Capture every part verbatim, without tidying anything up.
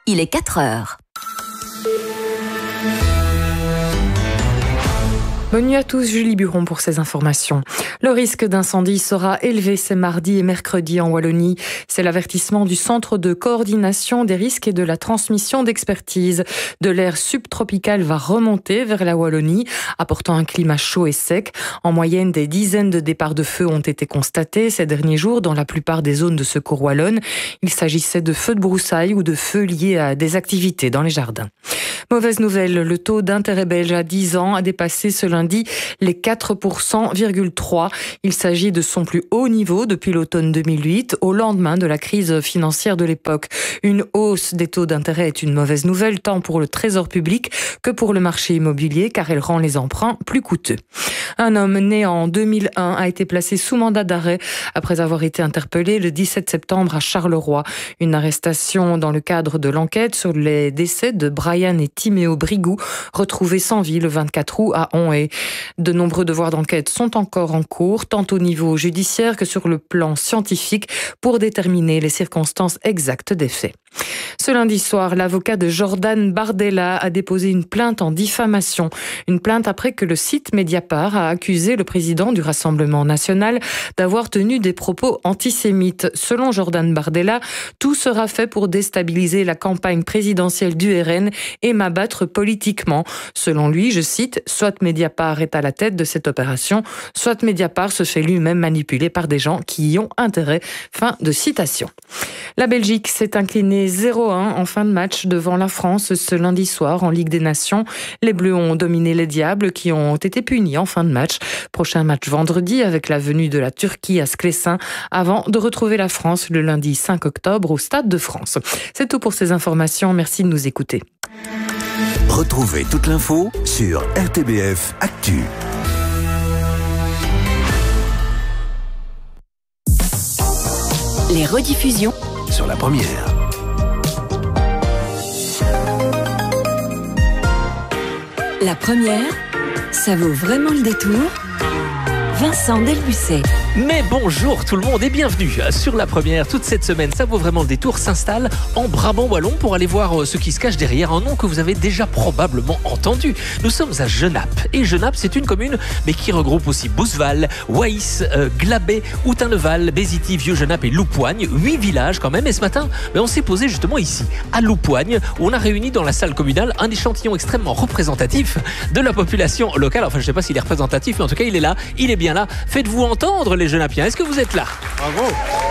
il est quatre heures. Bonne nuit à tous, Julie Buron pour ces informations. Le risque d'incendie sera élevé ces mardi et mercredi en Wallonie. C'est l'avertissement du Centre de coordination des risques et de la transmission d'expertise. De l'air subtropical va remonter vers la Wallonie, apportant un climat chaud et sec. En moyenne, des dizaines de départs de feu ont été constatés ces derniers jours dans la plupart des zones de secours wallonnes. Il s'agissait de feux de broussailles ou de feux liés à des activités dans les jardins. Mauvaise nouvelle, le taux d'intérêt belge à dix ans a dépassé ce lundi les quatre virgule trois pour cent. Il s'agit de son plus haut niveau depuis l'automne deux mille huit, au lendemain de la crise financière de l'époque. Une hausse des taux d'intérêt est une mauvaise nouvelle, tant pour le trésor public que pour le marché immobilier, car elle rend les emprunts plus coûteux. Un homme né en deux mille un a été placé sous mandat d'arrêt après avoir été interpellé le dix-sept septembre à Charleroi. Une arrestation dans le cadre de l'enquête sur les décès de Brian et Timéo Brigou, retrouvés sans vie le vingt-quatre août à Onhaye. De nombreux devoirs d'enquête sont encore en cours, tant au niveau judiciaire que sur le plan scientifique, pour déterminer les circonstances exactes des faits. Ce lundi soir, l'avocat de Jordan Bardella a déposé une plainte en diffamation. Une plainte après que le site Mediapart a accusé le président du Rassemblement national d'avoir tenu des propos antisémites. Selon Jordan Bardella, tout sera fait pour déstabiliser la campagne présidentielle du R N et m'abattre politiquement. Selon lui, je cite, « Soit Mediapart est à la tête de cette opération, soit Mediapart se fait lui-même manipuler par des gens qui y ont intérêt. » Fin de citation. La Belgique s'est inclinée zéro un en fin de match devant la France ce lundi soir en Ligue des Nations. Les Bleus ont dominé les Diables qui ont été punis en fin de match. Prochain match vendredi avec la venue de la Turquie à Sclessin avant de retrouver la France le lundi cinq octobre au Stade de France. C'est tout pour ces informations. Merci de nous écouter. Retrouvez toute l'info sur R T B F Actu. Les rediffusions Sur la première. La première, ça vaut vraiment le détour. Vincent Delbucet. Mais bonjour tout le monde et bienvenue sur la première. Toute cette semaine, ça vaut vraiment le détour, s'installe en Brabant wallon pour aller voir ce qui se cache derrière un nom que vous avez déjà probablement entendu. Nous sommes à Genappe et Genappe c'est une commune mais qui regroupe aussi Bousseval, Waïs, euh, Glabé, Houtin-le-Val, Bézity, Vieux-Genappe et Loupoigne. Huit villages quand même et ce matin ben, on s'est posé justement ici à Loupoigne où on a réuni dans la salle communale un échantillon extrêmement représentatif de la population locale. Enfin je ne sais pas s'il est représentatif mais en tout cas il est là, il est bien là. Faites-vous entendre les Genappiens. Est-ce que vous êtes là ? Bravo.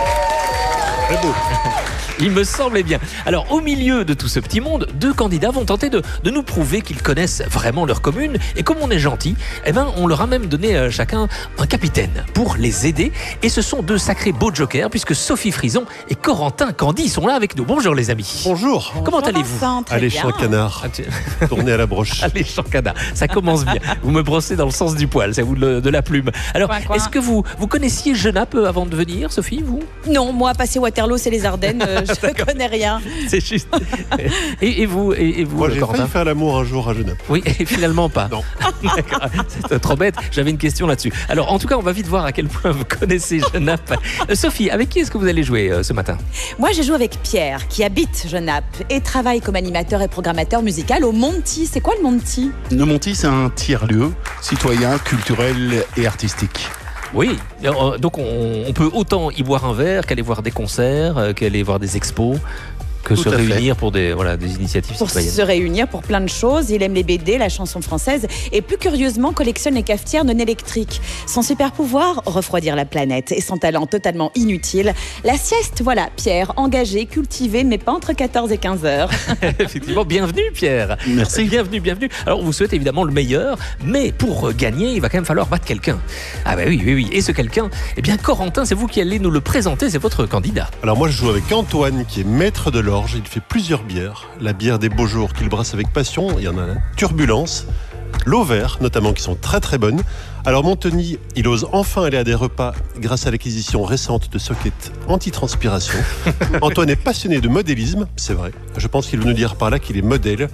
Très beau. Il me semblait bien. Alors, au milieu de tout ce petit monde, deux candidats vont tenter de, de nous prouver qu'ils connaissent vraiment leur commune. Et comme on est gentil, eh ben, on leur a même donné euh, chacun un capitaine pour les aider. Et ce sont deux sacrés beaux jokers, puisque Sophie Frison et Corentin Candy sont là avec nous. Bonjour les amis. Bonjour. Comment Bonjour allez-vous ? Vincent, très Allez, bien. champ canard. Ah, tu- Tournez à la broche. Allez, Chancada, ça commence bien. Vous me brossez dans le sens du poil, c'est vous de, de la plume. Alors, Coin, coin. est-ce que vous, vous connaissiez Genappe avant de venir, Sophie, vous ? Non, moi, passer Waterloo, c'est les Ardennes, euh, je ne connais rien. C'est juste. Et, et vous, et, et vous Moi, j'ai Corentin ? failli faire l'amour un jour à Genappe. Oui, et finalement pas. Non. D'accord. C'est trop bête, j'avais une question là-dessus. Alors, en tout cas, on va vite voir à quel point vous connaissez Genappe. Euh, Sophie, avec qui est-ce que vous allez jouer euh, ce matin ? Moi, je joue avec Pierre, qui habite Genappe et travaille comme animateur et programmateur musical au Monty. C'est quoi le Monty ? Le Monty, c'est un tiers-lieu citoyen, culturel et artistique. Oui, euh, donc on, on peut autant y boire un verre qu'aller voir des concerts, euh, qu'aller voir des expos, que Tout se à fait. réunir pour des, voilà, des initiatives Pour citoyennes. se réunir pour plein de choses. Il aime les B D, la chanson française et plus curieusement collectionne les cafetières non électriques. Son super pouvoir, refroidir la planète et son talent totalement inutile. La sieste, voilà, Pierre, engagé, cultivé, mais pas entre quatorze et quinze heures. Effectivement, bienvenue Pierre. Merci. Bienvenue, bienvenue. Alors on vous souhaite évidemment le meilleur, mais pour euh, gagner, il va quand même falloir battre quelqu'un. Ah bah oui, oui, oui. Et ce quelqu'un, eh bien Corentin, c'est vous qui allez nous le présenter, c'est votre candidat. Alors moi, je joue avec Antoine, qui est maître de l'orge. Il fait plusieurs bières. La bière des beaux jours qu'il brasse avec passion. Il y en a la Turbulence. L'Auvert, notamment, qui sont très très bonnes. Alors Monteny, il ose enfin aller à des repas grâce à l'acquisition récente de sockets anti-transpiration. Antoine est passionné de modélisme, c'est vrai. Je pense qu'il veut nous dire par là qu'il est modèle.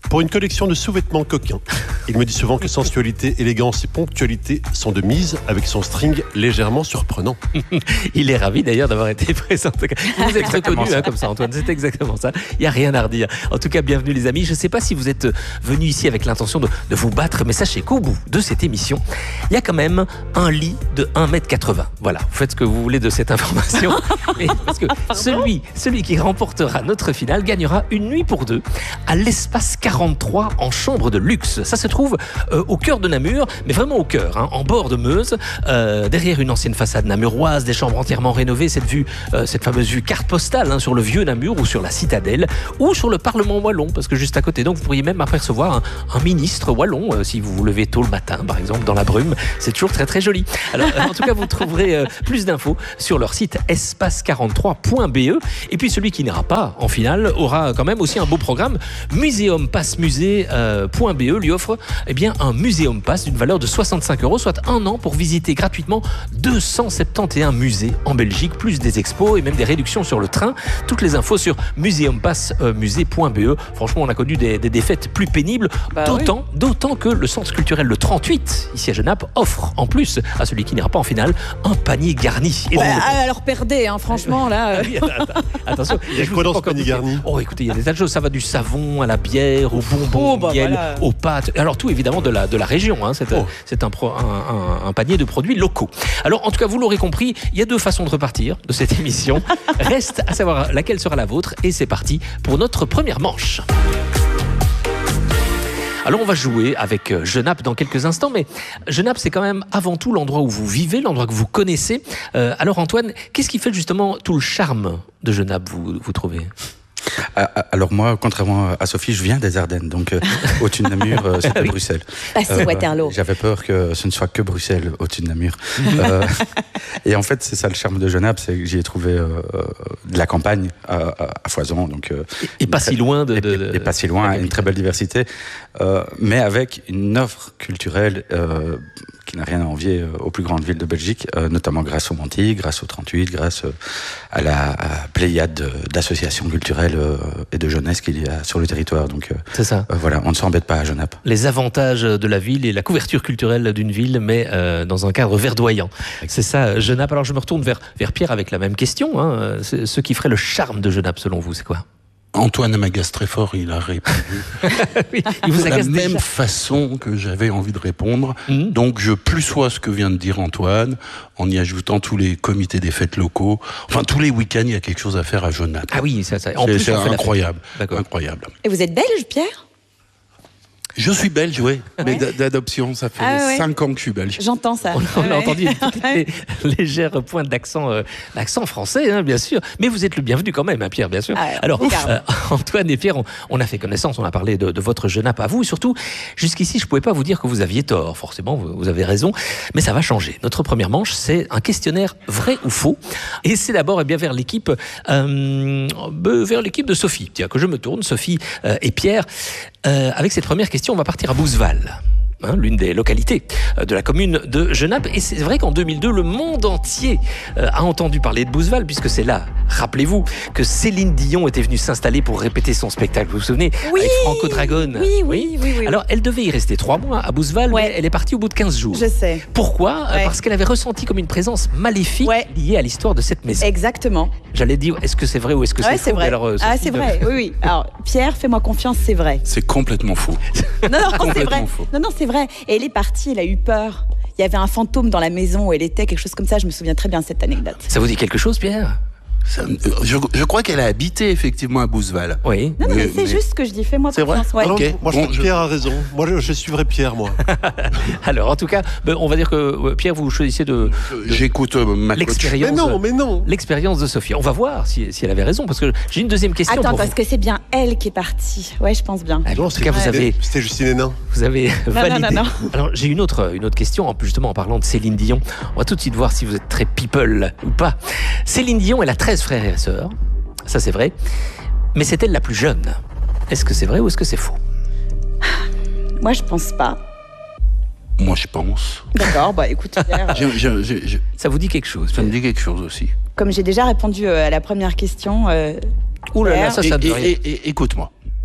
pour une collection de sous-vêtements coquins. Il me dit souvent que sensualité, élégance et ponctualité sont de mise avec son string légèrement surprenant. Il est ravi d'ailleurs d'avoir été présent. Vous êtes reconnu hein, comme ça, Antoine. C'est exactement ça. Il n'y a rien à redire. En tout cas, bienvenue les amis. Je ne sais pas si vous êtes venus ici avec l'intention de, de vous battre, mais sachez qu'au bout de cette émission, il y a quand même un lit de un mètre quatre-vingts. Voilà, vous faites ce que vous voulez de cette information. Et parce que celui, celui qui remportera notre finale gagnera une nuit pour deux à l'espace quarante-trois en chambre de luxe. Ça se trouve euh, au cœur de Namur, mais vraiment au cœur, hein, en bord de Meuse, euh, derrière une ancienne façade namuroise, des chambres entièrement rénovées, cette vue, euh, cette fameuse vue carte postale hein, sur le vieux Namur ou sur la citadelle ou sur le Parlement wallon, parce que juste à côté, donc vous pourriez même apercevoir un, un ministre wallon euh, si vous vous levez tôt le matin, par exemple, dans la brume. C'est toujours très très joli. Alors, euh, en tout cas, vous trouverez euh, plus d'infos sur leur site espace quarante-trois point b e. Et puis celui qui n'ira pas en finale aura quand même aussi un beau programme. Muséum Pass Musée euh, point b e lui offre eh bien, un Muséum Pass d'une valeur de soixante-cinq euros, soit un an pour visiter gratuitement deux cent soixante et onze musées en Belgique, plus des expos et même des réductions sur le train. Toutes les infos sur muséum pass musée point b e. Franchement, on a connu des, des défaites plus pénibles, bah d'autant, oui. d'autant que le centre culturel Le trente-huit, ici à Genappe, offre en plus à celui qui n'ira pas en finale un panier garni. Et bah, donc, alors perdez, hein, franchement, là. Attention, il y a quoi dans ce panier garni? Oh, écoutez, il y a des tas de choses. Ça va du savon à la bière, au bonbon, oh, bah, miel, voilà. aux pâtes. Alors tout évidemment de la, de la région. Hein. C'est, oh. c'est un, pro, un, un, un panier de produits locaux. Alors en tout cas, vous l'aurez compris, il y a deux façons de repartir de cette émission. Reste à savoir laquelle sera la vôtre. Et c'est parti pour notre première manche. Alors on va jouer avec Genappe dans quelques instants, mais Genappe c'est quand même avant tout l'endroit où vous vivez, l'endroit que vous connaissez. Euh, alors Antoine, qu'est-ce qui fait justement tout le charme de Genappe, vous, vous trouvez ? Alors moi, contrairement à Sophie, je viens des Ardennes, donc euh, au-dessus de Namur, euh, c'est pas oui. Bruxelles. Bah, c'est euh, Waterloo. J'avais peur que ce ne soit que Bruxelles au-dessus de Namur. euh, et en fait, c'est ça le charme de Genappe, c'est que j'y ai trouvé euh, de la campagne à, à, à foison. Donc, euh, et, et pas si loin de... de, de et, et pas si loin, une très belle diversité, euh, mais avec une offre culturelle euh, qui n'a rien à envier aux plus grandes villes de Belgique, euh, notamment grâce au Monty, grâce au trente-huit, grâce à la à pléiade d'associations culturelles euh, et de jeunesse qu'il y a sur le territoire. Donc, euh, c'est ça. Euh, voilà, on ne s'embête pas à Genappe. Les avantages de la ville et la couverture culturelle d'une ville, mais euh, dans un cadre verdoyant. C'est ça, Genappe. Alors je me retourne vers, vers Pierre avec la même question. Hein. Ce qui ferait le charme de Genappe, selon vous, c'est quoi ? Antoine m'agace très fort, il a répondu oui, il vous de la agace même déjà. façon que j'avais envie de répondre. Mmh. Donc je plussois ce que vient de dire Antoine, en y ajoutant tous les comités des fêtes locaux. Enfin, tous les week-ends, il y a quelque chose à faire à Genappe. Ah oui, ça, ça. En c'est, plus, c'est on fait incroyable. D'accord. incroyable. Et vous êtes belge, Pierre ? Je suis belge, oui, ouais. mais d'adoption, ça fait ah, ouais. cinq ans que je suis belge. J'entends ça. On, on ouais. a entendu une petite légère pointe d'accent, euh, d'accent français, hein, bien sûr. Mais vous êtes le bienvenu quand même, hein, Pierre, bien sûr. Ah, Alors, euh, Antoine et Pierre, on, on a fait connaissance, on a parlé de, de votre Genappe à vous. Et surtout, jusqu'ici, je ne pouvais pas vous dire que vous aviez tort. Forcément, vous, vous avez raison. Mais ça va changer. Notre première manche, c'est un questionnaire vrai ou faux. Et c'est d'abord eh bien, vers l'équipe, euh, vers l'équipe de Sophie. Tiens, que je me tourne, Sophie euh, et Pierre. Euh, avec cette première question, on va partir à Bouzeval. Hein, l'une des localités de la commune de Genappe. Et c'est vrai qu'en deux mille deux, le monde entier euh, a entendu parler de Bouzeval, puisque c'est là, rappelez-vous, que Céline Dion était venue s'installer pour répéter son spectacle. Vous vous souvenez ? Oui, avec Franco Dragon. Oui, oui, oui, oui. Alors, elle devait y rester trois mois à Bouzeval, ouais. mais elle est partie au bout de quinze jours. Je sais. Pourquoi ? Ouais. Parce qu'elle avait ressenti comme une présence maléfique ouais. liée à l'histoire de cette maison. Exactement. J'allais dire, est-ce que c'est vrai ou est-ce que ouais, c'est, c'est faux ? vrai. Alors, euh, ah, c'est vrai, oui, oui. Alors, Pierre, fais-moi confiance, c'est vrai. C'est complètement faux. Non, non, c'est vrai. Faux. Non, non, c'est vrai. Et elle est partie, elle a eu peur. Il y avait un fantôme dans la maison où elle était, quelque chose comme ça. Je me souviens très bien de cette anecdote. Ça vous dit quelque chose, Pierre ? Ça, je, je crois qu'elle a habité effectivement à Bouzeval. Oui. Non, non, mais, mais c'est mais... juste ce que je dis. Fais-moi c'est confiance. Vrai ouais. okay. Moi, je bon, trouve je... Pierre a raison. Moi, je, je suivrai Pierre, moi. Alors, en tout cas, ben, on va dire que Pierre, vous choisissez de, de j'écoute euh, ma l'expérience. Mais non, mais non. L'expérience de Sophie. On va voir si, si elle avait raison, parce que j'ai une deuxième question. Attends, pour parce vous. que c'est bien elle qui est partie. Ouais, je pense bien. Ah, non, en tout cas, vous avez. C'était Justine Hénin. Vous avez non, validé. Non, non, non. Alors, j'ai une autre, une autre question, en plus, justement, en parlant de Céline Dion. On va tout de suite voir si vous êtes très people ou pas. Céline Dion, elle a treize frères et sœurs. Ça, c'est vrai. Mais c'est elle la plus jeune. Est-ce que c'est vrai ou est-ce que c'est faux ? Moi, je pense pas. Moi, je pense. D'accord, bah écoute, Pierre. je, je, je, je... Ça vous dit quelque chose ? Ça me dit quelque chose aussi. Comme j'ai déjà répondu à la première question. Euh, Ouh là là, ça, ça et, devrait... et, et, et, écoute-moi.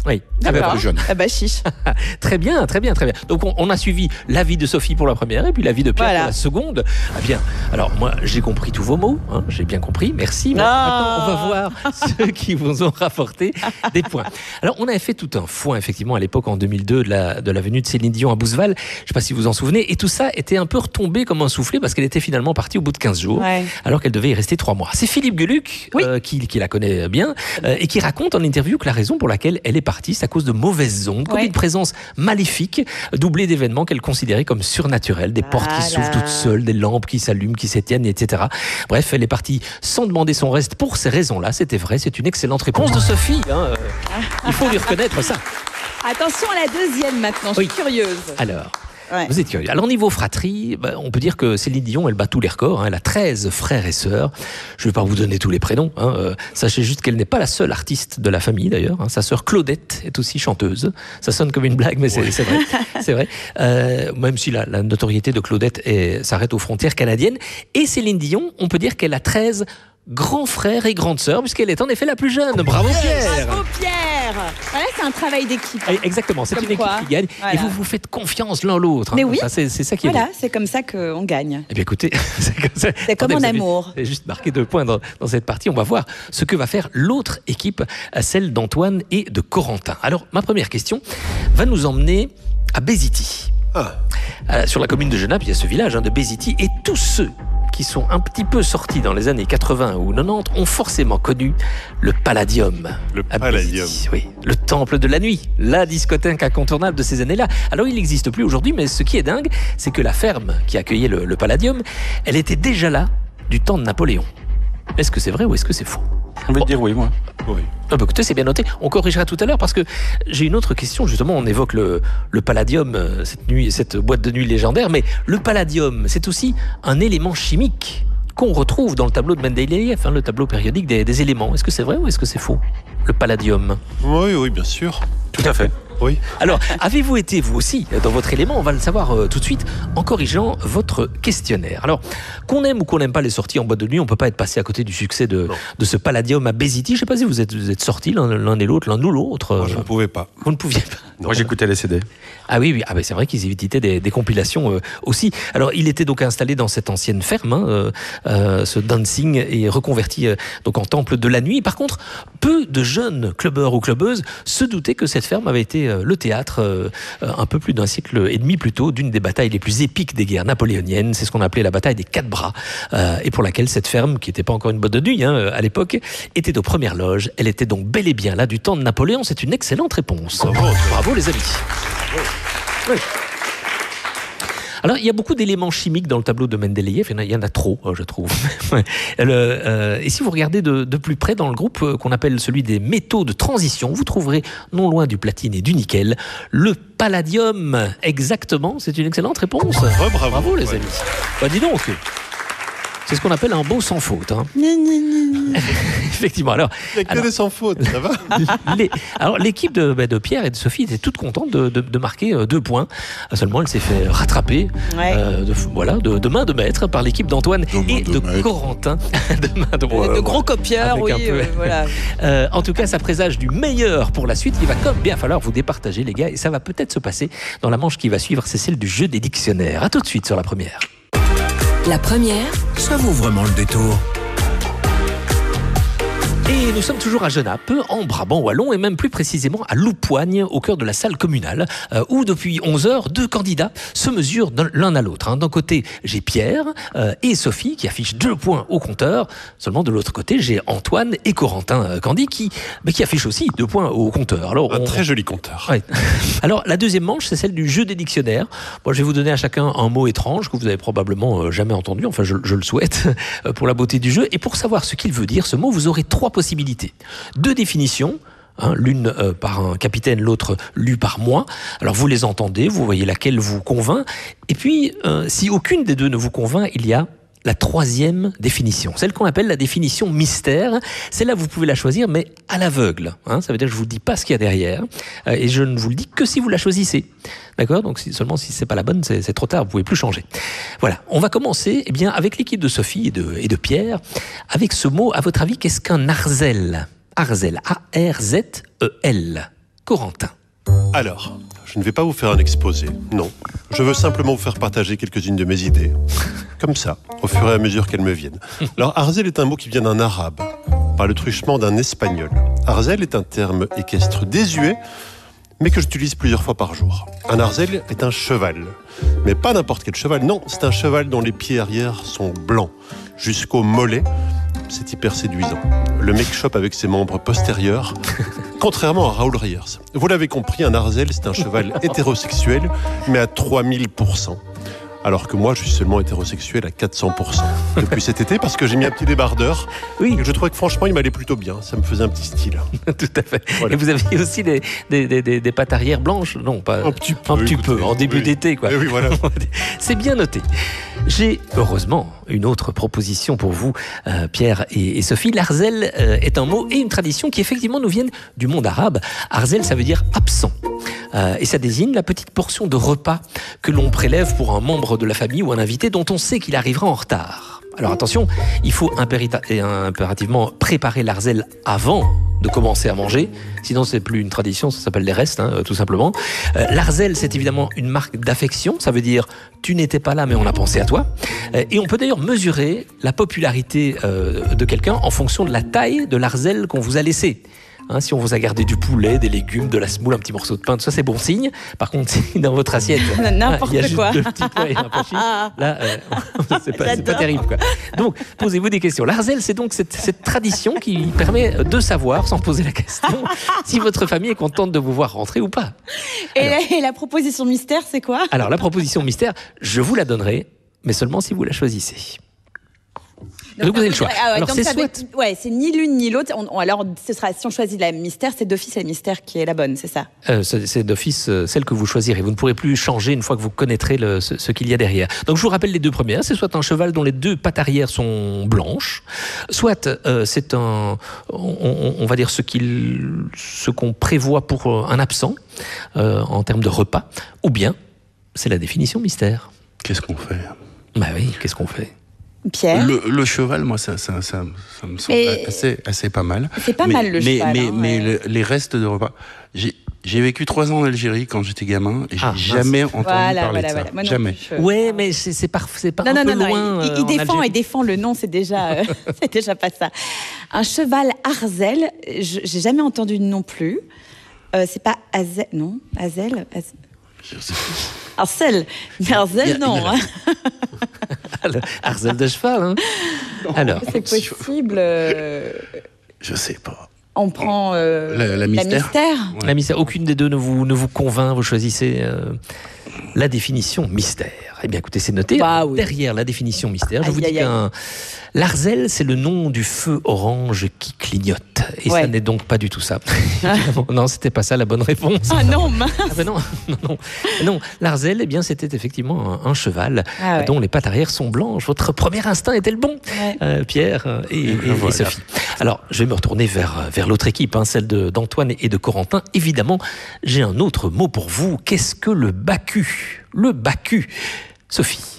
Oui, Ah ben, D'accord. plus jeune. Ah bah chiche. très bien, très bien, très bien. Donc on, on a suivi l'avis de Sophie pour la première et puis l'avis de Pierre Voilà. pour la seconde. Ah bien, alors moi j'ai compris tous vos mots, hein, j'ai bien compris, merci. Mais Ah. maintenant on va voir ceux qui vous ont rapporté des points. Alors on avait fait tout un foin effectivement à l'époque en deux mille deux de la, de la venue de Céline Dion à Bouzeval, je ne sais pas si vous vous en souvenez, et tout ça était un peu retombé comme un soufflé parce qu'elle était finalement partie au bout de quinze jours, Ouais. alors qu'elle devait y rester trois mois. C'est Philippe Gueluc Oui. euh, qui, qui la connaît bien euh, et qui raconte en interview que la raison pour laquelle elle est partie, c'est à cause de mauvaises ondes, comme Ouais. une présence maléfique, doublée d'événements qu'elle considérait comme surnaturels, des portes qui Voilà. s'ouvrent toutes seules, des lampes qui s'allument, qui s'éteignent, et cetera. Bref, elle est partie sans demander son reste pour ces raisons-là. C'était vrai, c'est une excellente réponse de Sophie. hein, euh, il faut lui reconnaître ça. Attention à la deuxième maintenant, je suis Oui. curieuse. Alors, Ouais. vous êtes curieux. Alors, niveau fratrie, bah, on peut dire que Céline Dion, elle bat tous les records. hein. Elle a treize frères et sœurs. Je ne vais pas vous donner tous les prénoms. hein. Euh, sachez juste qu'elle n'est pas la seule artiste de la famille, d'ailleurs. hein. Sa sœur Claudette est aussi chanteuse. Ça sonne comme une blague, mais c'est c'est vrai. C'est vrai. Euh, même si la, la notoriété de Claudette est- s'arrête aux frontières canadiennes. Et Céline Dion, on peut dire qu'elle a treize grands frères et grandes sœurs, puisqu'elle est en effet la plus jeune. Bravo Pierre. Bravo Pierre. Voilà, c'est un travail d'équipe. Eh, Exactement, c'est Comme une équipe quoi, qui gagne. Et voilà. vous vous faites confiance l'un l'autre. hein. Mais oui. Ça, C'est c'est ça qui est Voilà, beau. c'est comme ça qu'on gagne. Eh bien écoutez, c'est comme, ça. C'est comme Attendez, en vous avez- amour. vous avez juste marqué deux points dans, dans cette partie. On va voir ce que va faire l'autre équipe, celle d'Antoine et de Corentin. Alors, ma première question va nous emmener à Bézity. Ah, Euh, sur la commune de Genappe, il y a ce village hein, de Bézity, et tous ceux qui sont un petit peu sortis dans les années quatre-vingts ou quatre-vingt-dix ont forcément connu le Palladium. le à Palladium. Bézity, oui, le temple de la nuit, la discothèque incontournable de ces années-là. Alors il n'existe plus aujourd'hui, mais ce qui est dingue, c'est que la ferme qui accueillait le, le Palladium, elle était déjà là du temps de Napoléon. Est-ce que c'est vrai ou est-ce que c'est faux? Je vais te dire oui, moi. Oui. Ah bah écoutez, c'est bien noté. On corrigera tout à l'heure parce que j'ai une autre question. Justement, on évoque le, le Palladium, euh, cette, nuit, cette boîte de nuit légendaire, mais le Palladium, c'est aussi un élément chimique qu'on retrouve dans le tableau de Mendeleïev, hein, le tableau périodique des, des éléments. Est-ce que c'est vrai ou est-ce que c'est faux? Le Palladium. Oui, oui, bien sûr. Tout à fait. Oui. Alors, avez-vous été, vous aussi, dans votre élément? On va le savoir euh, tout de suite en corrigeant votre questionnaire. Alors, qu'on aime ou qu'on n'aime pas les sorties en boîte de nuit, on ne peut pas être passé à côté du succès de, de ce Palladium à Bézity. Je ne sais pas si vous êtes, vous êtes sortis l'un, l'un et l'autre, l'un ou l'autre. Moi, je ne pouvais pas. Vous ne pouviez pas. Moi, j'écoutais les C D. Ah oui, oui. Ah ben c'est vrai qu'ils éditaient des, des compilations euh, aussi. Alors il était donc installé dans cette ancienne ferme, hein, euh, euh, ce dancing, et reconverti euh, donc en temple de la nuit. Par contre, peu de jeunes clubbeurs ou clubbeuses se doutaient que cette ferme avait été euh, le théâtre, euh, euh, un peu plus d'un siècle et demi plus tôt, d'une des batailles les plus épiques des guerres napoléoniennes. C'est ce qu'on appelait la bataille des quatre bras, euh, et pour laquelle cette ferme, qui n'était pas encore une boîte de nuit hein, à l'époque, était aux premières loges. Elle était donc bel et bien là du temps de Napoléon. C'est une excellente réponse. Bravo. Bravo les amis. Oui. Alors, il y a beaucoup d'éléments chimiques dans le tableau de Mendeleïev. Il y en a, il y en a trop, je trouve. Le, euh, et si vous regardez de, de plus près dans le groupe euh, qu'on appelle celui des métaux de transition, vous trouverez, non loin du platine et du nickel, le palladium. Exactement, c'est une excellente réponse. Bravo, bravo. Bravo, les Ouais. amis. Bah, dis donc. C'est ce qu'on appelle un beau sans faute. Hein. Effectivement. Alors, Il n'y a que Alors- des sans faute, ça va? les- alors l'équipe de, bah, de Pierre et de Sophie était toute contente de, de- de marquer euh, deux points. Seulement, elle s'est fait rattraper Ouais. euh, de, voilà, de, de main de maître par l'équipe d'Antoine De main et de de maître. Corentin. de main de, de gros copieurs, avec oui. un peu- euh, voilà. Euh, en tout cas, ça présage du meilleur pour la suite. Il va comme bien falloir vous départager, les gars, et ça va peut-être se passer dans la manche qui va suivre. C'est celle du jeu des dictionnaires. À tout de suite sur la première. La première, Ça vaut vraiment le détour. Et nous sommes toujours à Genappe, en Brabant wallon, et même plus précisément à Loupoigne, au cœur de la salle communale, euh, où depuis onze heures, deux candidats se mesurent d'un- l'un à l'autre. hein. D'un côté, j'ai Pierre euh, et Sophie qui affichent deux points au compteur. Seulement de l'autre côté, j'ai Antoine et Corentin euh, Candy qui, bah, qui affichent aussi deux points au compteur. Alors, Un on- très joli compteur. Ouais. Alors, la deuxième manche, c'est celle du jeu des dictionnaires. Moi, je vais vous donner à chacun un mot étrange que vous avez probablement euh, jamais entendu. Enfin, je, je le souhaite euh, pour la beauté du jeu. Et pour savoir ce qu'il veut dire, ce mot, vous aurez trois possibilités. Deux définitions. hein, l'une euh, par un capitaine, l'autre lue par moi. Alors vous les entendez, vous voyez laquelle vous convainc. Et puis, euh, si aucune des deux ne vous convainc, il y a la troisième définition, celle qu'on appelle la définition mystère. Celle-là, vous pouvez la choisir, mais à l'aveugle. Hein, ça veut dire que je ne vous dis pas ce qu'il y a derrière, euh, et je ne vous le dis que si vous la choisissez. D'accord ? Donc si, seulement si c'est pas la bonne, c'est, c'est trop tard, vous pouvez plus changer. Voilà, on va commencer eh bien, avec l'équipe de Sophie et de, et de Pierre, avec ce mot, à votre avis, qu'est-ce qu'un arzel ? Arzel, A R Z E L. Corentin. Alors, je ne vais pas vous faire un exposé, non. Je veux simplement vous faire partager quelques-unes de mes idées. Comme ça, au fur et à mesure qu'elles me viennent. Alors, arzel est un mot qui vient d'un arabe, par le truchement d'un espagnol. Arzel est un terme équestre désuet, mais que j'utilise plusieurs fois par jour. Un arzel est un cheval. Mais pas n'importe quel cheval, non, c'est un cheval dont les pieds arrière sont blancs, jusqu'au mollet. C'est hyper séduisant. Le make-shop avec ses membres postérieurs, contrairement à Raoul Riers. Vous l'avez compris, un arzel, c'est un cheval hétérosexuel, mais à trois mille pour cent. Alors que moi, je suis seulement hétérosexuel à quatre cents pour cent depuis cet été, parce que j'ai mis un petit débardeur. Oui. Et je trouvais que franchement, il m'allait plutôt bien. Ça me faisait un petit style. Tout à fait. Voilà. Et vous aviez aussi des, des, des, des, des pattes arrière blanches? Non, pas Un petit peu. Un petit écoutez, peu, en début oui. d'été, quoi. Et oui, voilà. C'est bien noté. J'ai, heureusement, une autre proposition pour vous, euh, Pierre et, et Sophie. L'arzel euh, est un mot et une tradition qui, effectivement, nous viennent du monde arabe. Arzel, ça veut dire absent. Euh, et ça désigne la petite portion de repas que l'on prélève pour un membre de la famille ou un invité dont on sait qu'il arrivera en retard. Alors attention, il faut impérita- impérativement préparer l'arzel avant de commencer à manger, sinon c'est plus une tradition, ça s'appelle les restes, hein, tout simplement. Euh, l'arzel, c'est évidemment une marque d'affection, ça veut dire tu n'étais pas là mais on a pensé à toi. Euh, et on peut d'ailleurs mesurer la popularité euh, de quelqu'un en fonction de la taille de l'arzel qu'on vous a laissé. Hein, si on vous a gardé du poulet, des légumes, de la semoule, un petit morceau de pain, tout ça c'est bon signe. Par contre, si dans votre assiette, N'importe il y a juste quoi. deux petits pois et un pois chiche, là, euh, c'est pas, c'est pas J'adore. terrible, quoi. Donc, posez-vous des questions. L'arzel, c'est donc cette, cette tradition qui permet de savoir, sans poser la question, si votre famille est contente de vous voir rentrer ou pas. Et, Alors. la, et la proposition mystère, c'est quoi? Alors, la proposition mystère, je vous la donnerai, mais seulement si vous la choisissez. Donc, vous avez le choix. Ah ouais, Alors, donc c'est ça veut- soit... ouais, c'est ni l'une ni l'autre. On- on- alors, ce sera, si on choisit la mystère, c'est d'office la mystère qui est la bonne, c'est ça? Euh, c'est c'est d'office euh, celle que vous choisirez. Vous ne pourrez plus changer une fois que vous connaîtrez le, ce, ce qu'il y a derrière. Donc je vous rappelle les deux premières. C'est soit un cheval dont les deux pattes arrière sont blanches, soit euh, c'est un, on, on- on va dire ce qu'il, ce qu'on prévoit pour euh, un absent euh, en termes de repas, ou bien c'est la définition mystère. Qu'est-ce qu'on fait? Bah oui, qu'est-ce qu'on fait? Pierre? le, le cheval, moi, ça, ça, ça, ça me semble Mais- assez, assez pas mal. C'est pas mais, mal le mais, cheval. Mais, hein, mais ouais. le- les restes de repas. J'ai, j'ai vécu trois ans en Algérie quand j'étais gamin et j'ai Ah, mince. jamais entendu Voilà, parler voilà, de ça. voilà. Moi non Jamais. plus, je- Ouais, mais c'est, c'est pas, c'est pas Non, un non, peu non, non, loin. il, il euh, en défend, Algérie. il défend le nom, c'est déjà, euh, c'est déjà pas ça. Un cheval arzel, je- j'ai jamais entendu non plus. Euh, c'est pas Azel, non? Azel? Az- Je sais pas. Arcel, mais Arzel, Il y a- non. il y a- hein. Le Arzel de cheval. Hein. Alors, C'est possible. euh, Je sais pas. on prend euh, La- la mystère. la mystère, aucune des deux ne vous, ne vous convainc, vous choisissez euh, la définition mystère. Eh bien, écoutez, c'est noté. Bah oui. Derrière la définition mystère, je Aïe, vous dis aïe, aïe. qu'un l'arzel, c'est le nom du feu orange qui clignote. Et Ouais. ça n'est donc pas du tout ça. Évidemment, non, c'était pas ça la bonne réponse. Ah non, mince. Ah ben non, non, non. Non, l'arzel, eh bien, c'était effectivement un, un cheval Ah ouais. dont les pattes arrière sont blanches. Votre premier instinct était le bon, Ouais. euh, Pierre euh, et, et- et voilà. Sophie. Alors, je vais me retourner vers, euh, vers l'autre équipe, hein, celle de, d'Antoine et de Corentin. Évidemment, j'ai un autre mot pour vous. Qu'est-ce que le bacu? Le bacu. Sophie.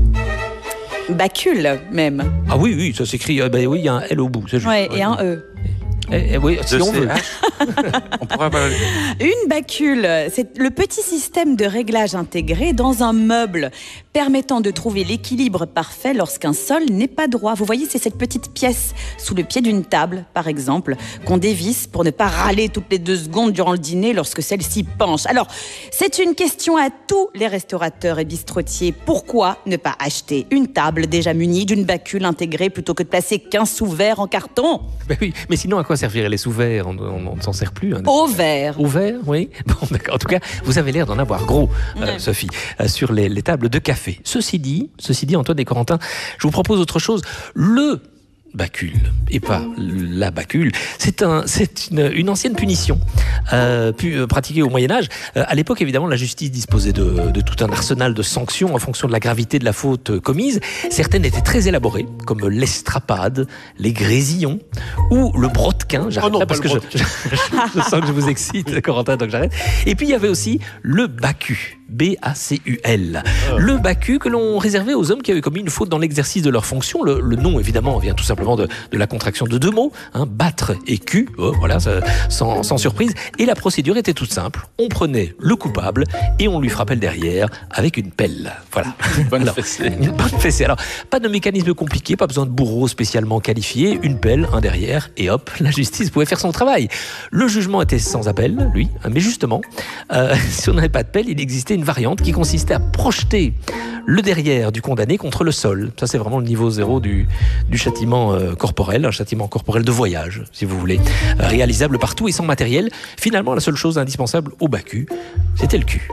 Bacule, même. Ah oui, oui, ça s'écrit. euh, ben oui, il y a un L au bout. C'est juste. Ouais, et un E. Eh, eh oui, si De on veut. C H. On pourra parler. Une bacule, c'est le petit système de réglage intégré dans un meuble permettant de trouver l'équilibre parfait lorsqu'un sol n'est pas droit. Vous voyez, c'est cette petite pièce sous le pied d'une table, par exemple, qu'on dévisse pour ne pas râler toutes les deux secondes durant le dîner lorsque celle-ci penche. Alors, c'est une question à tous les restaurateurs et bistrotiers. Pourquoi ne pas acheter une table déjà munie d'une bacule intégrée plutôt que de placer quinze sous-verres en carton? Ben oui, mais sinon, à quoi serviraient les sous-verres? On on- on ne s'en sert plus. Hein. Au verre. Ouvert, oui. Bon, d'accord. En tout cas, vous avez l'air d'en avoir gros, euh, Ouais. Sophie, euh, sur les, les tables de café. Ceci dit, ceci dit, Antoine et Corentin, je vous propose autre chose. Le bacule, et pas la bacule, c'est un, c'est une, une ancienne punition euh, pu, euh, pratiquée au Moyen-Âge. Euh, à l'époque, évidemment, la justice disposait de, de tout un arsenal de sanctions en fonction de la gravité de la faute euh, commise. Certaines étaient très élaborées, comme l'estrapade, les grésillons ou le brodequin. J'arrête Oh non, là pas parce le que je, je, je sens que je vous excite, Corentin, donc j'arrête. Et puis, il y avait aussi le bacu. B A C U L. Oh. Le bacul que l'on réservait aux hommes qui avaient commis une faute dans l'exercice de leur fonction. Le, le nom, évidemment, vient tout simplement de, de la contraction de deux mots, hein, battre et cul, oh, voilà, ça, sans, sans surprise. Et la procédure était toute simple. On prenait le coupable et on lui frappait le derrière avec une pelle. Voilà. Une bonne Alors, fessée. Une bonne fessée. Alors, pas de mécanisme compliqué, pas besoin de bourreau spécialement qualifié, une pelle, un derrière, et hop, la justice pouvait faire son travail. Le jugement était sans appel, lui, mais justement, euh, si on n'avait pas de pelle, il existait une variante qui consistait à projeter le derrière du condamné contre le sol. Ça, c'est vraiment le niveau zéro du, du châtiment euh, corporel, un châtiment corporel de voyage, si vous voulez, euh, réalisable partout et sans matériel. Finalement, la seule chose indispensable au bacul, c'était le cul.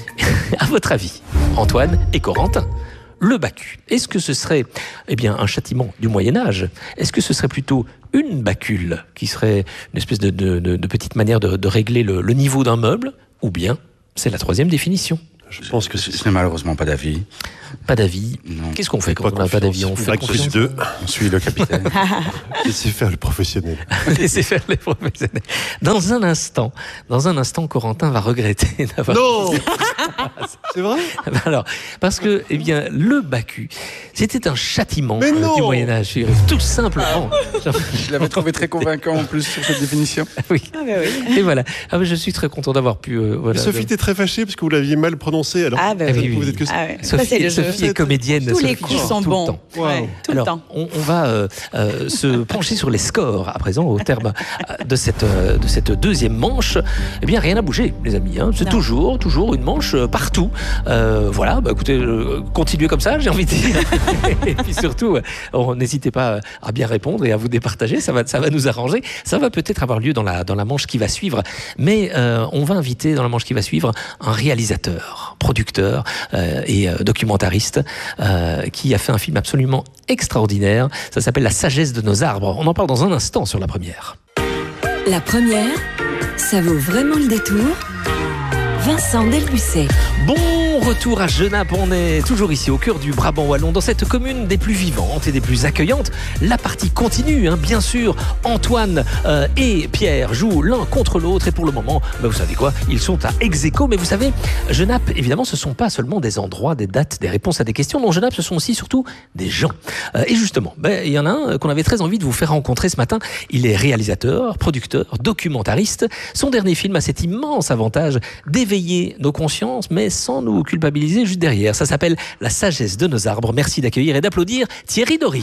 À votre avis, Antoine et Corentin, le bacul, est-ce que ce serait eh bien, un châtiment du Moyen-Âge ? Est-ce que ce serait plutôt une bacule, qui serait une espèce de, de, de, de petite manière de, de régler le, le niveau d'un meuble ? Ou bien, c'est la troisième définition ? Je pense que c'est... Je n'ai malheureusement pas d'avis. Pas d'avis. Non. Qu'est-ce qu'on fait quand Pas on n'a pas d'avis ? On confiance. fait Bac confiance. plus deux. On suit le capitaine. Laissez faire le professionnel. Laissez faire les professionnels. Dans un instant, dans un instant, Corentin va regretter d'avoir... Non. C'est vrai ? Alors, parce que, eh bien, le bacul, c'était un châtiment Mais euh, non. du Moyen-Âge, tout simplement. Je l'avais trouvé très convaincant en plus sur cette définition. Oui. Ah bah oui. Et voilà. Ah, mais je suis très content d'avoir pu. Euh, voilà, Mais Sophie était très fâchée parce que vous l'aviez mal prononcé. Alors, Ah bah oui, oui. oui, vous êtes que ça. Ah ouais. Sophie, Ça, c'est le jeu. Sophie est comédienne. Tous les Sophie coups chante sont tout le bons. temps. Ouais, tout Alors, le temps. on, on va euh, euh, se pencher sur les scores à présent au terme euh, de cette, euh, de cette deuxième manche. Eh bien, rien n'a bougé, les amis. Hein. C'est Non. toujours, toujours une manche euh, partout. Euh, voilà, bah, écoutez, euh, continuez comme ça, j'ai envie de dire. Et puis surtout, euh, on- n'hésitez pas à bien répondre et à vous départager. Ça va, ça va nous arranger. Ça va peut-être avoir lieu dans la, dans la manche qui va suivre. Mais euh, on va inviter dans la manche qui va suivre un réalisateur, producteur euh, et euh, documentariste euh, qui a fait un film absolument extraordinaire. Ça s'appelle La sagesse de nos arbres. On en parle dans un instant sur la première. La première, ça vaut vraiment le détour. Vincent Delbucet. Bon retour à Genappe, on est toujours ici au cœur du Brabant wallon, dans cette commune des plus vivantes et des plus accueillantes. La partie continue, hein, bien sûr. Antoine euh, et Pierre jouent l'un contre l'autre et pour le moment, bah, vous savez quoi, ils sont à ex-aequo. Mais vous savez, Genappe, évidemment, ce ne sont pas seulement des endroits, des dates, des réponses à des questions. Non, Genappe, ce sont aussi surtout des gens. Euh, et justement, bah, il y en a un qu'on avait très envie de vous faire rencontrer ce matin. Il est réalisateur, producteur, documentariste. Son dernier film a cet immense avantage d'éveiller nos consciences, mais sans nous culpabiliser juste derrière. Ça s'appelle La sagesse de nos arbres. Merci d'accueillir et d'applaudir Thierry Dory.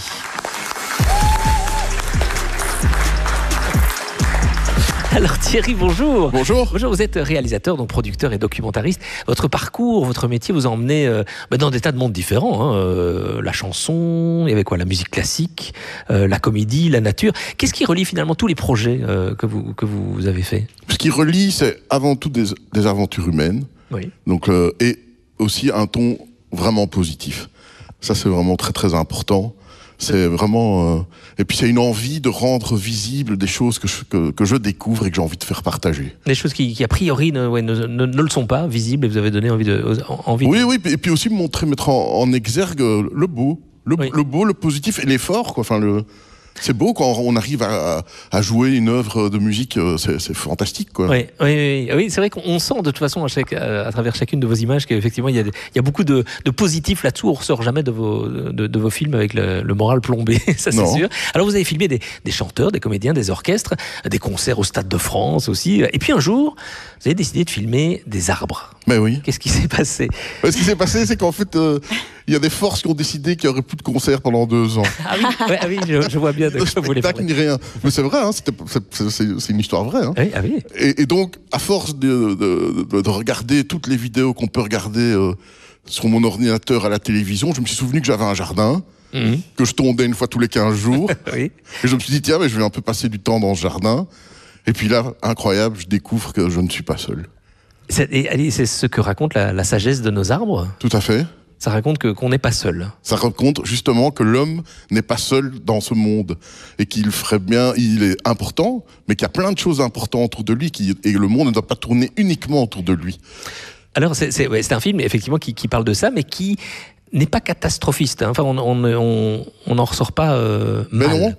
Alors Thierry, bonjour. Bonjour. Bonjour, vous êtes réalisateur, donc producteur et documentariste. Votre parcours, votre métier vous a emmené euh, bah, dans des tas de mondes différents. Hein. Euh, la chanson, il y avait quoi ? La musique classique, euh, la comédie, la nature. Qu'est-ce qui relie finalement tous les projets euh, que, vous, que vous avez faits ? Ce qui relie, c'est avant tout des, des aventures humaines, Oui. donc, euh, et aussi un ton vraiment positif. Ça, c'est vraiment très très important. C'est vraiment... Euh, et puis c'est une envie de rendre visible des choses que je, que, que je découvre et que j'ai envie de faire partager. Des choses qui, qui a priori ne, ouais, ne, ne, ne le sont pas visibles et vous avez donné envie de... Envie Oui, de... oui, et puis aussi montrer, mettre en, en exergue le beau. Le, Oui. le beau, le positif et l'effort, quoi. Enfin, le... C'est beau quand on arrive à, à jouer une œuvre de musique, c'est, c'est fantastique, quoi. Oui, oui, oui, oui, c'est vrai qu'on sent de toute façon à, chaque, à travers chacune de vos images qu'effectivement il y a, il y a beaucoup de, de positifs là-dessous. On ne ressort jamais de vos, de, de vos films avec le, le moral plombé, ça c'est Non. sûr. Alors vous avez filmé des, des chanteurs, des comédiens, des orchestres, des concerts au Stade de France aussi. Et puis un jour, vous avez décidé de filmer des arbres. Mais oui. Qu'est-ce qui s'est passé ? Ce qui s'est passé, c'est qu'en fait, euh, il y a des forces qui ont décidé qu'il n'y aurait plus de concert pendant deux ans. Ah oui, ouais, ah oui je, je vois bien de De quoi vous voulez spectacle parler. ni rien. Mais c'est vrai, hein, c'était- c'est, c'est- c'est une histoire vraie. Hein. Ah oui, ah oui. Et, et donc, à force de, de, de- de regarder toutes les vidéos qu'on peut regarder euh, sur mon ordinateur à la télévision, je me suis souvenu que j'avais un jardin, Mhm. que je tondais une fois tous les quinze jours. Oui. Et je me suis dit, tiens, mais je vais un peu passer du temps dans ce jardin. Et puis là, incroyable, je découvre que je ne suis pas seul. C'est, et, allez, c'est ce que raconte la, la sagesse de nos arbres. Tout à fait. Ça raconte que, qu'on n'est pas seul. Ça raconte justement que l'homme n'est pas seul dans ce monde et qu'il ferait bien, il est important, mais qu'il y a plein de choses importantes autour de lui qui, et le monde ne doit pas tourner uniquement autour de lui. Alors, c'est, c'est, ouais, c'est un film, effectivement, qui, qui parle de ça, mais qui n'est pas catastrophiste. Hein. Enfin, on n'en on, on, on n'en ressort pas euh, Mais mal, non. quoi.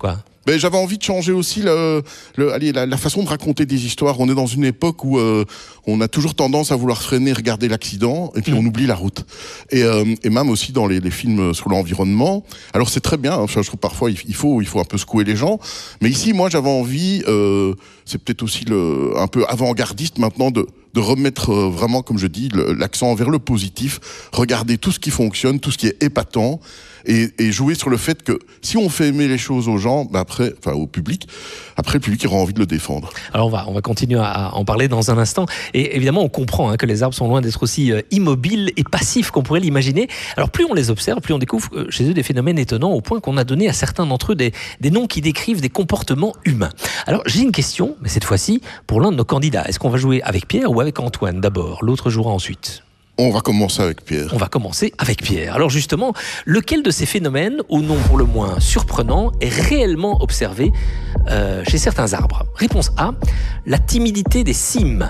Ben, j'avais envie de changer aussi le, le, allez, la, la façon de raconter des histoires. On est dans une époque où euh, on a toujours tendance à vouloir freiner, regarder l'accident, et puis mmh. on oublie la route. Et, euh, et même aussi dans les, les films sur l'environnement. Alors c'est très bien, hein, je trouve parfois il faut, il faut un peu secouer les gens. Mais ici, moi, j'avais envie, euh, c'est peut-être aussi le, un peu avant-gardiste maintenant, de, de remettre euh, vraiment, comme je dis, le, l'accent vers le positif, regarder tout ce qui fonctionne, tout ce qui est épatant, et, et jouer sur le fait que si on fait aimer les choses aux gens, bah après, enfin au public, après le public aura envie de le défendre. Alors on va, on va continuer à en parler dans un instant. Et évidemment, on comprend hein, que les arbres sont loin d'être aussi euh, immobiles et passifs qu'on pourrait l'imaginer. Alors plus on les observe, plus on découvre euh, chez eux des phénomènes étonnants, au point qu'on a donné à certains d'entre eux des, des noms qui décrivent des comportements humains. Alors j'ai une question, mais cette fois-ci pour l'un de nos candidats. Est-ce qu'on va jouer avec Pierre ou avec Antoine d'abord? L'autre jouera ensuite. On va commencer avec Pierre. On va commencer avec Pierre. Alors justement, lequel de ces phénomènes, au nom pour le moins surprenant, est réellement observé euh, chez certains arbres? Réponse A, la timidité des cimes.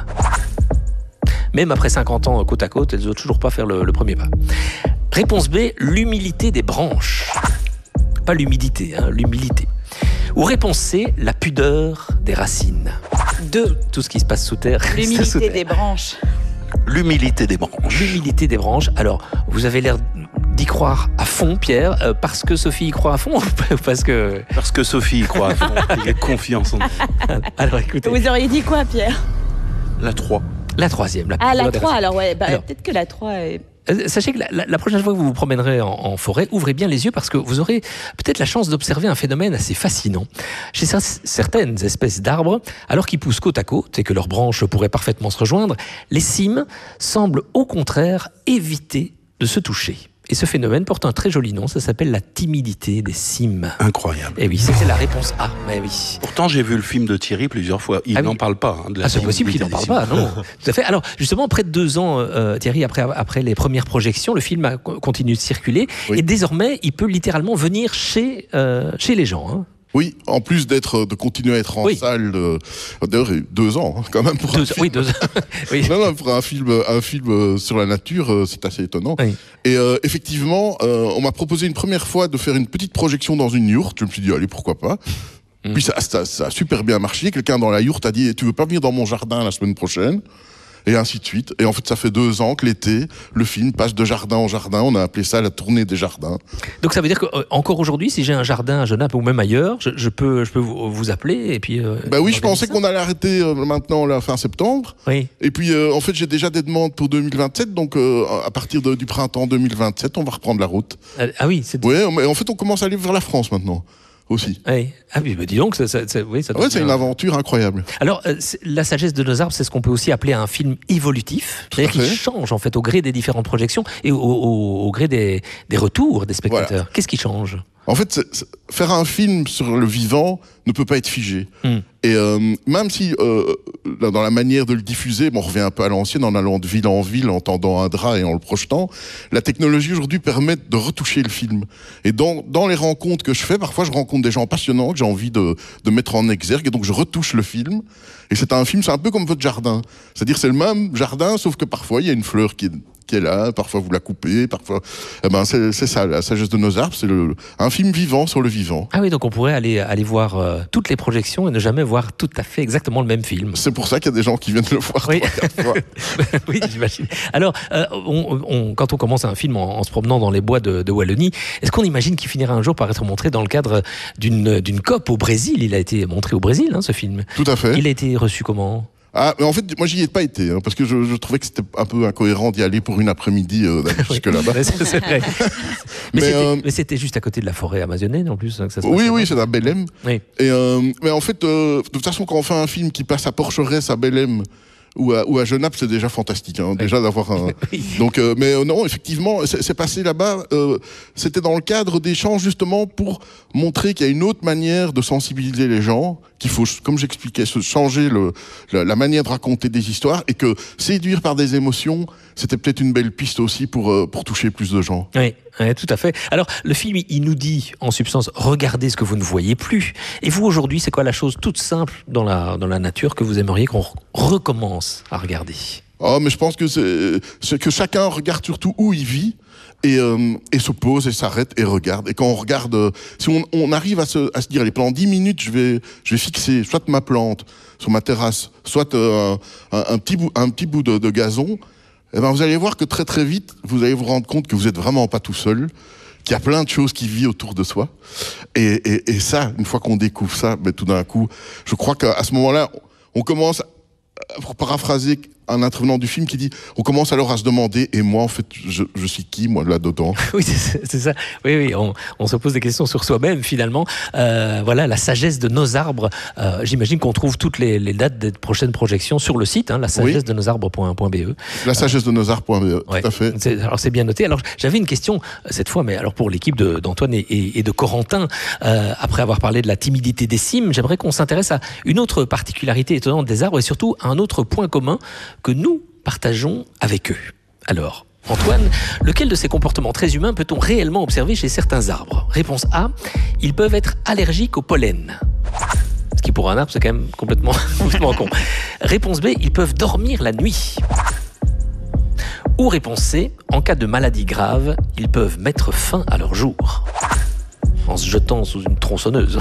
Même après cinquante ans côte à côte, elles n'osent toujours pas faire le, le premier pas. Réponse B, l'humilité des branches. Pas l'humidité, hein, l'humilité. Ou réponse C, la pudeur des racines. Deux, tout ce qui se passe sous terre. L'humilité sous terre. des branches. L'humilité des branches. L'humilité des branches. Alors, vous avez l'air d'y croire à fond, Pierre, euh, parce que Sophie y croit à fond ou parce que... Parce que Sophie y croit à fond. Il a confiance en nous. Alors, écoutez. Vous auriez dit quoi, Pierre? La trois. La troisième. La ah, la trois, alors ouais. Bah, alors, peut-être que la trois est... Euh, sachez que la, la, la prochaine fois que vous vous promènerez en, en forêt, ouvrez bien les yeux parce que vous aurez peut-être la chance d'observer un phénomène assez fascinant. Chez certaines espèces d'arbres, alors qu'ils poussent côte à côte et que leurs branches pourraient parfaitement se rejoindre, les cimes semblent au contraire éviter de se toucher. Et ce phénomène porte un très joli nom, ça s'appelle la timidité des cimes. Incroyable. Et oui, c'était la réponse A. Mais oui. Pourtant, j'ai vu le film de Thierry plusieurs fois. Il ah n'en oui. parle pas. Hein, de la ah, c'est possible qu'il n'en parle pas, non. Tout à fait. Alors, justement, près de deux ans, euh, Thierry, après, après les premières projections, le film a continué de circuler. Oui. Et désormais, il peut littéralement venir chez, euh, chez les gens. Hein. Oui, en plus d'être, de continuer à être en oui. salle, de, d'ailleurs, deux ans, hein, quand même, pour deux, un film. Oui, deux ans. Oui. Non, non, pour un film, un film sur la nature, c'est assez étonnant. Oui. Et euh, effectivement, euh, on m'a proposé une première fois de faire une petite projection dans une yourte. Je me suis dit, allez, pourquoi pas. Mmh. Puis ça, ça, ça a super bien marché. Quelqu'un dans la yourte a dit, tu veux pas venir dans mon jardin la semaine prochaine ? Et ainsi de suite. Et en fait, ça fait deux ans que l'été, le film passe de jardin en jardin. On a appelé ça la tournée des jardins. Donc ça veut dire qu'encore aujourd'hui, si j'ai un jardin à Genappe ou même ailleurs, je, je peux, je peux vous, vous appeler et puis. Euh, bah oui, je pensais ça. qu'on allait arrêter euh, maintenant la fin septembre. Oui. Et puis euh, en fait, j'ai déjà des demandes pour deux mille vingt-sept. Donc euh, à partir de, du printemps deux mille vingt-sept, on va reprendre la route. Ah oui. C'est... Ouais, mais en fait, on commence à aller vers la France maintenant. Aussi. Oui. Ah oui, bah dis donc, ça, ça, ça, oui, ça ouais, c'est une aventure incroyable. Alors, euh, la sagesse de nos arbres, c'est ce qu'on peut aussi appeler un film évolutif, c'est-à-dire qu'il change en fait au gré des différentes projections et au, au, au gré des, des retours des spectateurs. Voilà. Qu'est-ce qui change ? En fait, c'est, c'est, faire un film sur le vivant ne peut pas être figé. Mm. Et euh, même si, euh, dans la manière de le diffuser, bon, on revient un peu à l'ancienne, en allant de ville en ville, en tendant un drap et en le projetant, la technologie aujourd'hui permet de retoucher le film. Et dans, dans les rencontres que je fais, parfois je rencontre des gens passionnants que j'ai envie de, de mettre en exergue, et donc je retouche le film. Et c'est un film, c'est un peu comme votre jardin. C'est-à-dire c'est le même jardin, sauf que parfois il y a une fleur qui est... qui est là, parfois vous la coupez, parfois... Eh ben, c'est, c'est ça, la sagesse de nos arbres, c'est le, un film vivant sur le vivant. Ah oui, donc on pourrait aller, aller voir euh, toutes les projections et ne jamais voir tout à fait exactement le même film. C'est pour ça qu'il y a des gens qui viennent le voir oui. trois, quatre fois. Oui, j'imagine. Alors, euh, on, on, quand on commence un film en, en se promenant dans les bois de, de Wallonie, est-ce qu'on imagine qu'il finira un jour par être montré dans le cadre d'une, d'une COP au Brésil ? Il a été montré au Brésil, hein, ce film. Tout à fait. Il a été reçu comment ? Ah, mais en fait, moi, j'y ai pas été, hein, parce que je, je trouvais que c'était un peu incohérent d'y aller pour une après-midi euh, d'aller jusque là-bas. c'est, c'est vrai. mais, mais, c'était, euh... mais c'était juste à côté de la forêt amazonienne, en plus. Hein, que ça se oui, oui, c'est à Belém. Oui. Et euh, mais en fait, euh, de toute façon, quand on fait un film qui passe à Porcheresse, à Belém, ou à, ou à Genappe, c'est déjà fantastique, hein, déjà oui. d'avoir un... Oui. Donc, euh, mais euh, non, effectivement, c'est, c'est passé là-bas, euh, c'était dans le cadre d'échanges, justement, pour montrer qu'il y a une autre manière de sensibiliser les gens, qu'il faut, comme j'expliquais, changer le, la, la manière de raconter des histoires, et que séduire par des émotions, c'était peut-être une belle piste aussi pour, euh, pour toucher plus de gens. Oui, oui, tout à fait. Alors, le film, il nous dit, en substance, regardez ce que vous ne voyez plus. Et vous, aujourd'hui, c'est quoi la chose toute simple dans la, dans la nature que vous aimeriez qu'on recommence à regarder ? Oh, mais je pense que c'est, c'est que chacun regarde surtout où il vit et, euh, et se pose et s'arrête et regarde. Et quand on regarde, euh, si on, on arrive à se, à se dire, allez, pendant dix minutes, je vais, je vais fixer soit ma plante sur ma terrasse, soit euh, un, un petit bout, un petit bout de, de gazon, eh ben vous allez voir que très très vite, vous allez vous rendre compte que vous êtes vraiment pas tout seul, qu'il y a plein de choses qui vivent autour de soi. Et, et, et ça, une fois qu'on découvre ça, ben tout d'un coup, je crois qu'à ce moment-là, on commence, pour paraphraser un intervenant du film qui dit, on commence alors à se demander, et moi en fait, je, je suis qui moi là-dedans? Oui, c'est, c'est ça. Oui, oui, on, on se pose des questions sur soi-même finalement. Euh, voilà, la sagesse de nos arbres. Euh, j'imagine qu'on trouve toutes les, les dates des prochaines projections sur le site, hein, la sagesse de nos arbres point b e. La sagesse de nos arbres point b e, ouais, tout à fait. C'est, alors c'est bien noté. Alors j'avais une question cette fois, mais alors pour l'équipe de, d'Antoine et, et, et de Corentin, euh, après avoir parlé de la timidité des cimes, j'aimerais qu'on s'intéresse à une autre particularité étonnante des arbres et surtout à un autre point commun que nous partageons avec eux. Alors, Antoine, lequel de ces comportements très humains peut-on réellement observer chez certains arbres? Réponse A, ils peuvent être allergiques au pollen. Ce qui pour un arbre, c'est quand même complètement, complètement con. Réponse B, ils peuvent dormir la nuit. Ou réponse C, en cas de maladie grave, ils peuvent mettre fin à leur jour. En se jetant sous une tronçonneuse.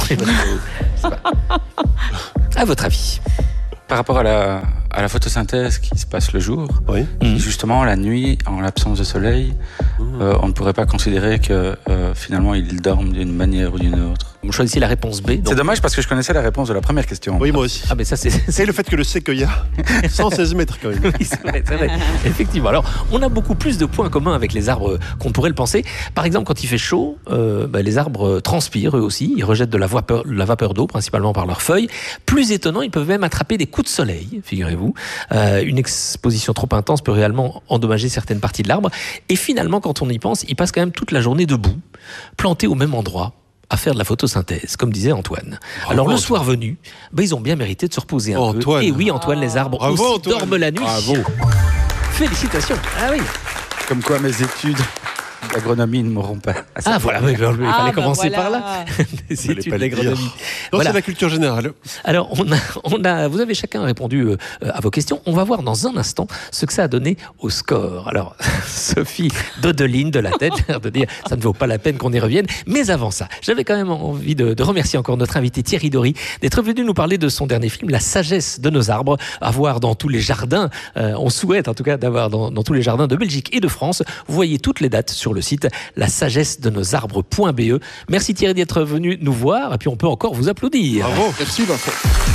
À votre avis? Par rapport à la, à la photosynthèse qui se passe le jour, oui. mmh. justement la nuit, en l'absence de soleil, mmh. euh, on ne pourrait pas considérer que euh, finalement ils dorment d'une manière ou d'une autre. Vous choisissez la réponse B. Donc... C'est dommage parce que je connaissais la réponse de la première question. Oui, moi aussi. Ah, mais ça, c'est... c'est le fait que le séquoia, cent seize mètres quand même. Oui, c'est vrai, c'est vrai. Effectivement. Alors, on a beaucoup plus de points communs avec les arbres qu'on pourrait le penser. Par exemple, quand il fait chaud, euh, bah, les arbres transpirent eux aussi. Ils rejettent de la vapeur, la vapeur d'eau, principalement par leurs feuilles. Plus étonnant, ils peuvent même attraper des coups de soleil, figurez-vous. Euh, une exposition trop intense peut réellement endommager certaines parties de l'arbre. Et finalement, quand on y pense, ils passent quand même toute la journée debout, plantés au même endroit, à faire de la photosynthèse, comme disait Antoine. Bravo, Alors le Antoine. soir venu, ben, ils ont bien mérité de se reposer un Antoine. peu. Et oui, Antoine, les arbres Bravo, aussi Antoine. dorment la nuit. Bravo. Félicitations. Ah oui. Comme quoi mes études d'agronomie ne m'auront pas. Ah voilà, oui, il fallait Ah, commencer bah par voilà. là. Des Fallait études pas le dire. d'agronomie. Non, Voilà. c'est la culture générale. Alors, on a, on a, vous avez chacun répondu euh, à vos questions. On va voir dans un instant ce que ça a donné au score. Alors, Sophie Dodeline de la tête, l'air de dire ça ne vaut pas la peine qu'on y revienne. Mais avant ça, j'avais quand même envie de, de remercier encore notre invité Thierry Dory d'être venu nous parler de son dernier film, La sagesse de nos arbres, à voir dans tous les jardins. Euh, on souhaite en tout cas d'avoir dans, dans tous les jardins de Belgique et de France. Vous voyez toutes les dates sur le site la sagesse de nos arbres point b e. Merci Thierry d'être venu nous voir et puis on peut encore vous applaudir. Bravo. Merci Vincent.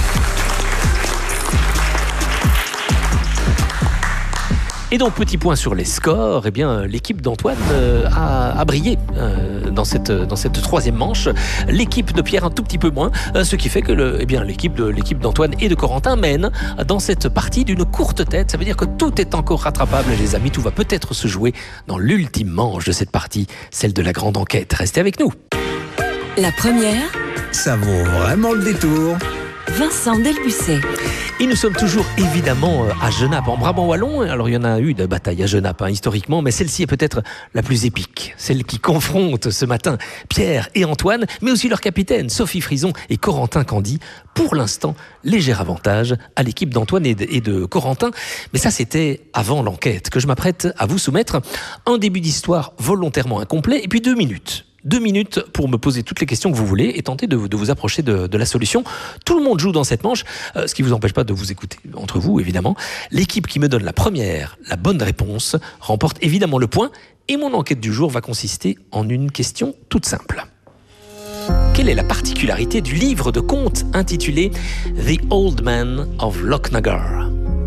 Et donc, petit point sur les scores, eh bien, l'équipe d'Antoine euh, a, a brillé euh, dans, cette, dans cette troisième manche. L'équipe de Pierre un tout petit peu moins, euh, ce qui fait que le, eh bien, l'équipe, de, l'équipe d'Antoine et de Corentin mène dans cette partie d'une courte tête. Ça veut dire que tout est encore rattrapable, les amis. Tout va peut-être se jouer dans l'ultime manche de cette partie, celle de la grande enquête. Restez avec nous. La première, Ça vaut vraiment le détour. Vincent Delbucet. Et nous sommes toujours évidemment à Genappe, en Brabant wallon. Alors il y en a eu de batailles à Genappe, hein, historiquement, mais celle-ci est peut-être la plus épique. Celle qui confronte ce matin Pierre et Antoine, mais aussi leur capitaine Sophie Frison et Corentin Candy. Pour l'instant, léger avantage à l'équipe d'Antoine et de, et de Corentin. Mais ça, c'était avant l'enquête que je m'apprête à vous soumettre. Un début d'histoire volontairement incomplet et puis deux minutes. Deux minutes pour me poser toutes les questions que vous voulez et tenter de, de vous approcher de, de la solution. Tout le monde joue dans cette manche, euh, ce qui ne vous empêche pas de vous écouter entre vous, évidemment. L'équipe qui me donne la première, la bonne réponse, remporte évidemment le point. Et mon enquête du jour va consister en une question toute simple. Quelle est la particularité du livre de contes intitulé « The Old Man of Lochnagar » ?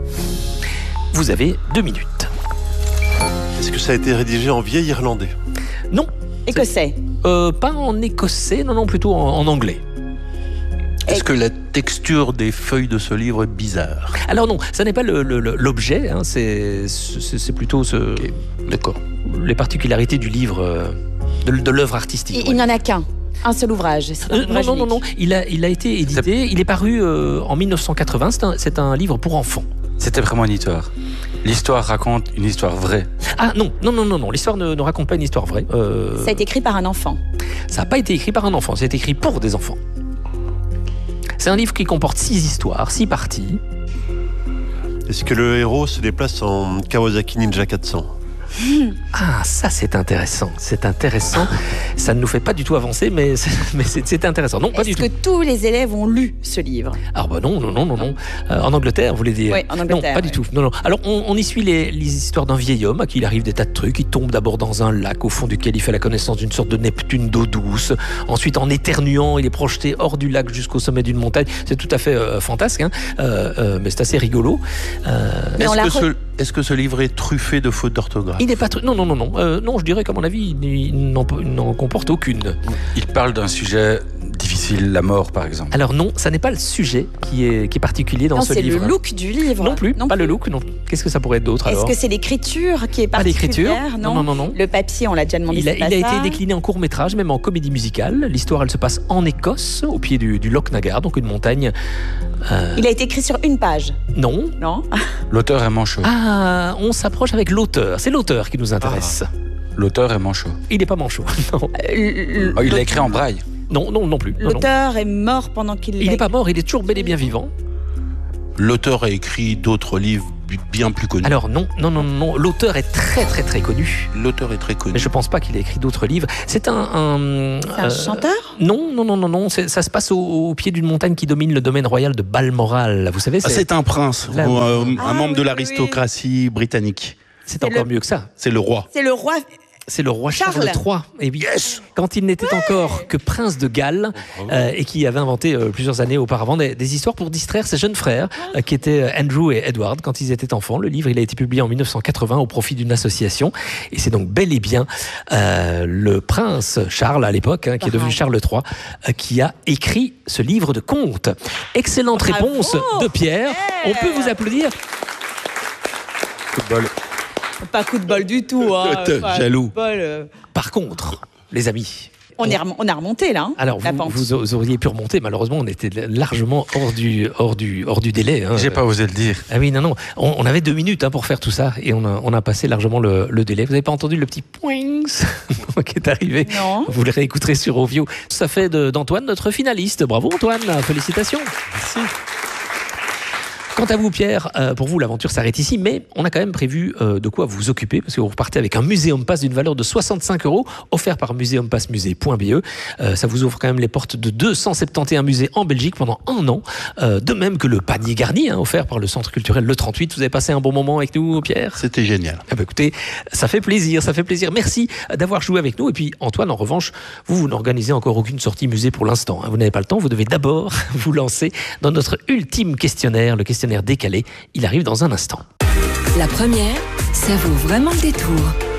Vous avez deux minutes. Est-ce que ça a été rédigé en vieil irlandais? Non. Écossais. Euh, pas en écossais, non, non, plutôt en, en anglais. Est-ce que la texture des feuilles de ce livre est bizarre? Alors non, ça n'est pas le, le, l'objet, hein, c'est, c'est, c'est plutôt ce, Okay. D'accord. les particularités du livre, euh, de, de l'œuvre artistique. Il, ouais. il n'y en a qu'un. Un seul ouvrage. C'est un Euh, non, ouvrage non, non, non, unique. il a, il a été édité, il est paru euh, en mille neuf cent quatre-vingts, c'est un, c'est un livre pour enfants. C'était vraiment une histoire. L'histoire raconte une histoire vraie. Ah non, non, non, non, non, l'histoire ne, ne raconte pas une histoire vraie. Euh, Ça a été écrit par un enfant. Ça n'a pas été écrit par un enfant, c'est écrit pour des enfants. C'est un livre qui comporte six histoires, six parties. Est-ce que le héros se déplace en Kawasaki Ninja quatre cents? Ah, ça c'est intéressant, c'est intéressant. Ça ne nous fait pas du tout avancer, mais c'est, mais c'est, c'est intéressant. Non, pas Est-ce du que tout. tous les élèves ont lu ce livre? Ah bah non, non, non, non, non. Euh, en Angleterre, vous voulez dire? Oui, en Angleterre. Non, pas du oui. tout. Non, non. Alors, on, on y suit les, les histoires d'un vieil homme à qui il arrive des tas de trucs. Il tombe d'abord dans un lac au fond duquel il fait la connaissance d'une sorte de Neptune d'eau douce. Ensuite, en éternuant, il est projeté hors du lac jusqu'au sommet d'une montagne. C'est tout à fait euh, fantasque, hein. euh, euh, mais c'est assez rigolo. Euh, Mais on Est-ce l'a que, re- ce, est-ce que ce livre est truffé de fautes d'orthographe? il n'est pas... tr- Non, non, non, non. Euh, non, je dirais qu'à mon avis, il, il n'en, il n'en comporte aucune. Il parle d'un sujet difficile, la mort par exemple. Alors non, ça n'est pas le sujet qui est, qui est particulier dans Non, ce c'est livre. le look du livre. Non plus, pas le look, non. Qu'est-ce que ça pourrait être d'autre Est-ce alors? que c'est l'écriture qui est Pas l'écriture. particulière? Non, non, non, non. Le papier, on l'a déjà demandé. Il a, c'est il a pas été ça. décliné en court-métrage, même en comédie musicale. L'histoire, elle se passe en Écosse, au pied du, du Loch Nagar, donc une montagne. euh, Il a été écrit sur une page, Non. non? L'auteur est manchot. Ah, on s'approche avec l'auteur. C'est l'auteur qui nous intéresse. L'auteur est manchot. Il n'est pas manchot. Non. Euh, Oh, il l'a écrit en braille. non, non, non plus. Non, non. L'auteur est mort pendant qu'il Il l'a n'est pas mort, il est toujours bel et bien vivant. L'auteur a écrit d'autres livres bi- bien plus connus. Alors non, non, non, non. L'auteur est très, très, très connu. L'auteur est très connu. Mais je pense pas qu'il ait écrit d'autres livres. C'est un... un, C'est un euh, chanteur? Non, non, non, non, non. C'est- ça se passe au, au pied d'une montagne qui domine le domaine royal de Balmoral. Vous savez, Ah, c'est, c'est un prince, Là, ou, euh, Ah, un membre oui, de oui, l'aristocratie britannique. c'est c'est encore le- mieux que ça. C'est le roi. C'est le roi. C'est le roi Charles, Charles. trois. Et oui, quand il n'était encore que prince de Galles euh, et qui avait inventé euh, plusieurs années auparavant des, des histoires pour distraire ses jeunes frères euh, qui étaient euh, Andrew et Edward quand ils étaient enfants. Le livre il a été publié en mille neuf cent quatre-vingts au profit d'une association et c'est donc bel et bien euh, le prince Charles à l'époque hein, qui est devenu Charles trois euh, qui a écrit ce livre de contes. Excellente Bravo. réponse de Pierre. On peut vous applaudir. Football. Pas coup de bol du tout. Hein. T'es Pas jaloux. coup de bol, euh. Par contre, les amis, On, est rem- on a remonté là. hein, alors la vous, pente. vous auriez pu remonter, malheureusement on était largement hors du, hors du, hors du délai. hein. J'ai pas osé le dire. Ah oui, non, non, on, on avait deux minutes hein, pour faire tout ça et on a, on a passé largement le, le délai. Vous n'avez pas entendu le petit poings qui est arrivé? Non. Vous le réécouterez sur Ovio. Ça fait de- d'Antoine notre finaliste. Bravo Antoine, félicitations. Merci. Quant à vous, Pierre, euh, pour vous, l'aventure s'arrête ici, mais on a quand même prévu euh, de quoi vous occuper, parce que vous repartez avec un Muséum Pass d'une valeur de soixante-cinq euros, offert par muséum pass musée point b e. Euh, ça vous ouvre quand même les portes de deux cent soixante et onze musées en Belgique pendant un an, euh, de même que le panier garni, hein, offert par le Centre culturel Le trente-huit. Vous avez passé un bon moment avec nous, Pierre? C'était génial. Ah bah écoutez, ça fait plaisir, ça fait plaisir. Merci d'avoir joué avec nous. Et puis Antoine, en revanche, vous, vous n'organisez encore aucune sortie musée pour l'instant. hein. Vous n'avez pas le temps, vous devez d'abord vous lancer dans notre ultime questionnaire, le questionnaire décalé. Il arrive dans un instant. La première, ça vaut vraiment le détour.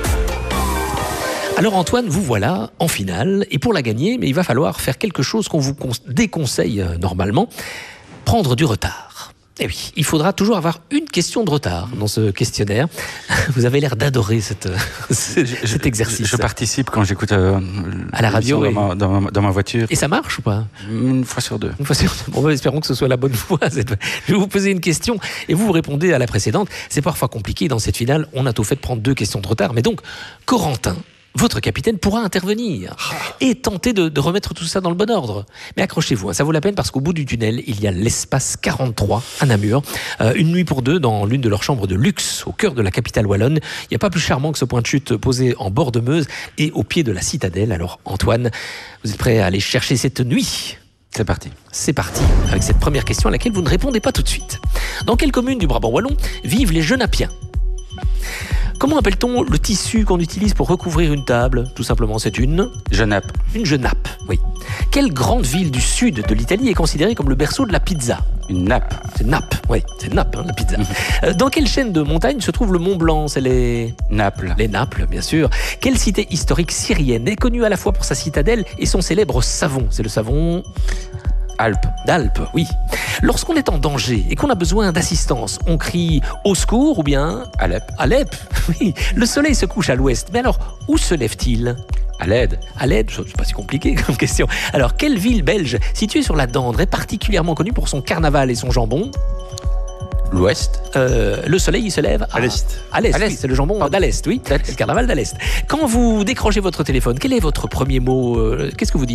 Alors Antoine, vous voilà en finale. Et pour la gagner, mais il va falloir faire quelque chose qu'on vous con- déconseille euh, normalement, prendre du retard. Et oui, il faudra toujours avoir une question de retard dans ce questionnaire. Vous avez l'air d'adorer cette, ce- cet exercice. Je, je participe quand j'écoute euh, À la radio, l'émission oui. dans, ma, dans, ma, dans ma voiture. Et ça marche ou pas? Une fois sur deux. Une fois sur- Bon, bah, espérons que ce soit la bonne fois. cette- Je vais vous poser une question et vous, vous répondez à la précédente. C'est parfois compliqué dans cette finale. On a tout fait de prendre deux questions de retard. Mais donc, Corentin, votre capitaine, pourra intervenir et tenter de, de remettre tout ça dans le bon ordre. Mais accrochez-vous, hein, ça vaut la peine parce qu'au bout du tunnel, il y a l'espace quarante-trois à Namur. Euh, une nuit pour deux dans l'une de leurs chambres de luxe au cœur de la capitale wallonne. Il n'y a pas plus charmant que ce point de chute posé en bord de Meuse et au pied de la citadelle. Alors Antoine, vous êtes prêt à aller chercher cette nuit ? C'est parti. C'est parti avec cette première question à laquelle vous ne répondez pas tout de suite. Dans quelle commune du Brabant wallon vivent les Genapiens ? Comment appelle-t-on le tissu qu'on utilise pour recouvrir une table ? Tout simplement, c'est une... Genappe. Une genappe, oui. Quelle grande ville du sud de l'Italie est considérée comme le berceau de la pizza ? Une nappe. C'est Naples, oui, c'est Naples, hein, la pizza. Euh, Dans quelle chaîne de montagne se trouve le Mont Blanc ? C'est les... Naples. Les Naples, bien sûr. Quelle cité historique syrienne est connue à la fois pour sa citadelle et son célèbre savon ? C'est le savon... Alpes. D'Alpes, oui. Lorsqu'on est en danger et qu'on a besoin d'assistance, on crie au secours ou bien Alep. Alep, oui. Le soleil se couche à l'ouest. Mais alors, où se lève-t-il ? À l'aide. À l'aide, c'est pas si compliqué comme question. Alors, quelle ville belge située sur la Dendre est particulièrement connue pour son carnaval et son jambon ? L'ouest. Euh, le soleil, il se lève à, À l'est. À l'est, À l'est. oui, c'est le jambon d'Alest, oui. C'est le carnaval d'Alest. Quand vous décrochez votre téléphone, quel est votre premier mot ? euh, Qu'est-ce que vous dites ?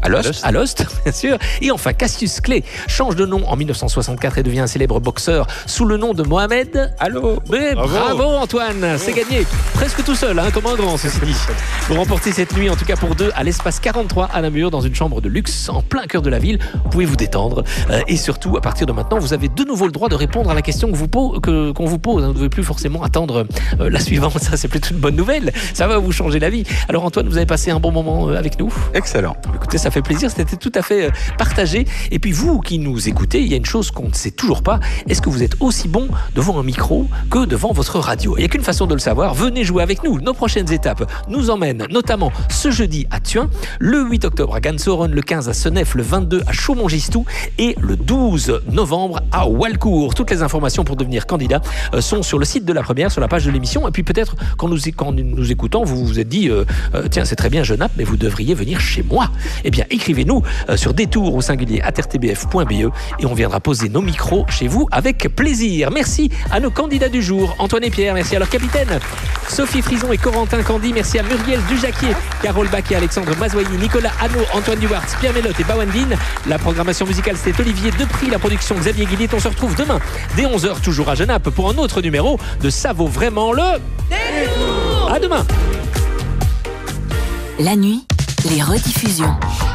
À Lost, à Lost, bien sûr. Et enfin, Cassius Clay change de nom en mille neuf cent soixante-quatre et devient un célèbre boxeur sous le nom de Mohamed. Allô. Mais bravo, bravo Antoine, bravo. C'est gagné. Presque tout seul, hein, comme un grand, ceci dit. Vous remportez cette nuit, en tout cas pour deux, à l'espace quarante-trois à Namur, dans une chambre de luxe en plein cœur de la ville. Vous pouvez vous détendre. Euh, et surtout, à partir de maintenant, vous avez de nouveau le droit de répondre à la question que vous pose, que, qu'on vous pose. Vous ne devez plus forcément attendre euh, la suivante. Ça, c'est plutôt une bonne nouvelle. Ça va vous changer la vie. Alors Antoine, vous avez passé un bon moment euh, avec nous. Excellent. Écoutez, ça fait plaisir. C'était tout à fait euh, partagé. Et puis vous qui nous écoutez, il y a une chose qu'on ne sait toujours pas. Est-ce que vous êtes aussi bon devant un micro que devant votre radio? Il n'y a qu'une façon de le savoir. Venez jouer avec nous. Nos prochaines étapes nous emmènent notamment ce jeudi à Thuin, le huit octobre à Gansoron, le quinze à Senef, le vingt-deux à Chaumont-Gistou et le douze novembre à Walcourt. Toutes les informations pour devenir candidat euh, sont sur le site de la première, sur la page de l'émission. Et puis peut-être qu'en nous, qu'en nous écoutant, vous vous êtes dit euh, euh, tiens, c'est très bien Genappe, mais vous devriez venir chez moi. Eh bien, écrivez-nous euh, sur détour au singulier at r t b f point b e et on viendra poser nos micros chez vous avec plaisir. Merci à nos candidats du jour, Antoine et Pierre, merci à leur capitaine, Sophie Frison et Corentin Candy, merci à Muriel Dujacquier, Carole Baquet, Alexandre Mazoyer, Nicolas Hanot, Antoine Duwart, Pierre Mélotte et Bawandine. La programmation musicale, c'était Olivier Depris, la production Xavier Guillet. On se retrouve demain dès onze heures, toujours à Genappe, pour un autre numéro de Ça vaut vraiment le détour. À demain. La nuit, les rediffusions.